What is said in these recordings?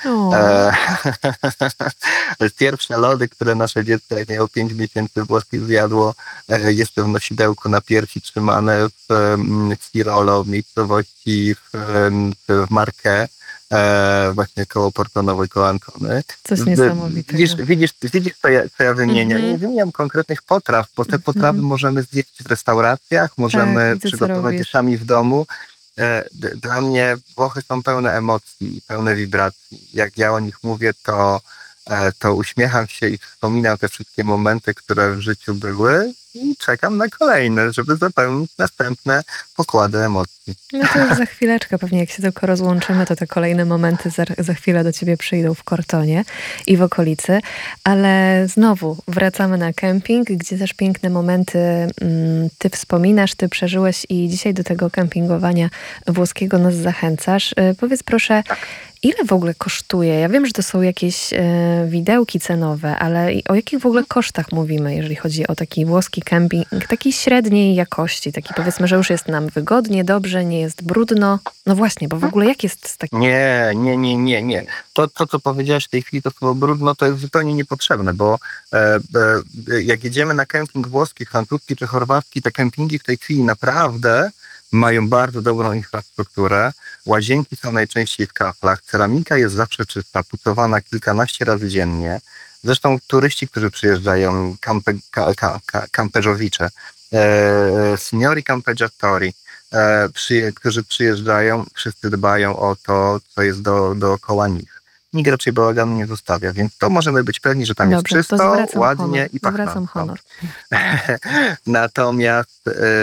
O, E, Pierwsze lody, które nasze dziecko, jak miało 5 miesięcy, włoskich zjadło, jest w nosidełku na piersi trzymane w Tirolo, w miejscowości w Marche, właśnie koło Porto Novo i koło Ancony. coś Widzisz, niesamowitego. widzisz, widzisz co ja wymieniam. Nie Mhm, wymieniam konkretnych potraw, bo te potrawy mhm. możemy zjeść w restauracjach, Tak, możemy widzę, co przygotować je robisz. sami w domu. Dla mnie Włochy są pełne emocji, pełne wibracji. Jak ja o nich mówię, to uśmiecham się i wspominam te wszystkie momenty, które w życiu były i czekam na kolejne, żeby zapełnić następne pokłady emocji. No to już za chwileczkę, pewnie jak się tylko rozłączymy, to te kolejne momenty za chwilę do ciebie przyjdą w Kortonie i w okolicy. Ale znowu wracamy na kemping, gdzie też piękne momenty ty wspominasz, ty przeżyłeś i dzisiaj do tego kempingowania włoskiego nas zachęcasz. Powiedz proszę, ile w ogóle kosztuje? Ja wiem, że to są jakieś widełki cenowe, ale o jakich w ogóle kosztach mówimy, jeżeli chodzi o taki włoski kemping, takiej średniej jakości, taki powiedzmy, że już jest nam wygodnie, dobrze, nie jest brudno. No właśnie, bo w ogóle jak jest z takim... Nie. To, co powiedziałeś w tej chwili, to słowo brudno, to jest zupełnie niepotrzebne, bo jak jedziemy na kemping włoski, francuski czy chorwacki, te kempingi w tej chwili naprawdę mają bardzo dobrą infrastrukturę. Łazienki są najczęściej w kaflach, ceramika jest zawsze czysta, pucowana kilkanaście razy dziennie. Zresztą turyści, którzy przyjeżdżają, kamperzowicze, signori campeggiatori, którzy przyjeżdżają, wszyscy dbają o to, co jest dookoła nich. Nikt raczej bałaganu nie zostawia, więc to możemy być pewni, że tam jest Dobrze, to czysto, zwracam honor. ładnie i Zwracam pachnąco. honor. Natomiast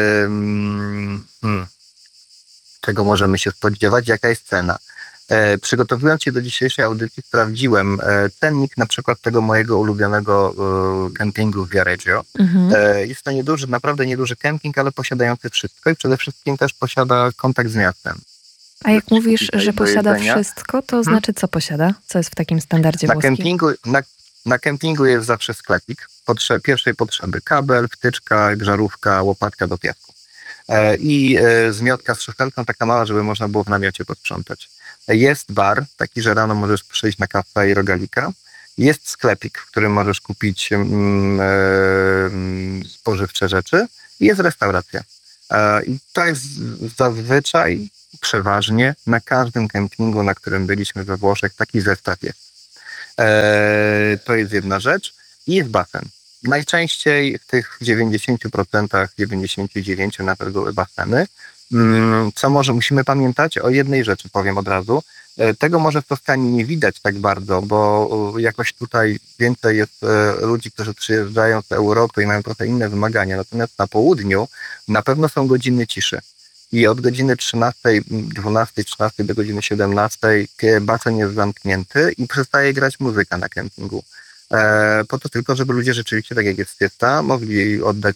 czego możemy się spodziewać? Jaka jest cena? Przygotowując się do dzisiejszej audycji, sprawdziłem cennik na przykład tego mojego ulubionego kempingu w Viareggio. Mhm. Jest to nieduży, naprawdę nieduży kemping, ale posiadający wszystko i przede wszystkim też posiada kontakt z miastem. A jak mówisz, Kupić że coś do posiada jedzenia. wszystko, to znaczy co posiada? Co jest w takim standardzie Na włoskim? na kempingu jest zawsze sklepik. Pierwszej potrzeby kabel, wtyczka, żarówka, łopatka do piasku. I zmiotka z szufelką, taka mała, żeby można było w namiocie posprzątać. Jest bar, taki, że rano możesz przyjść na kawę i rogalika. Jest sklepik, w którym możesz kupić spożywcze rzeczy. I jest restauracja. I to jest zazwyczaj, przeważnie, na każdym kempingu, na którym byliśmy we Włoszech, taki zestaw jest. To jest jedna rzecz. I jest basen. Najczęściej w tych 90%, 99% nawet były baseny. Co może musimy pamiętać o jednej rzeczy, powiem od razu. Tego może w Toskanii nie widać tak bardzo, bo jakoś tutaj więcej jest ludzi, którzy przyjeżdżają z Europy i mają trochę inne wymagania. Natomiast na południu na pewno są godziny ciszy. I od godziny 13, 12, 13 do godziny 17 basen jest zamknięty i przestaje grać muzyka na kempingu. Po to tylko, żeby ludzie rzeczywiście, tak jak jest siesta, mogli oddać